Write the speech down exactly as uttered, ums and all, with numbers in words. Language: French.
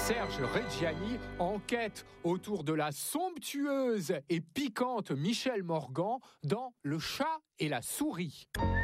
Serge Reggiani enquête autour de la somptueuse et piquante Michèle Morgan dans Le Chat et la souris.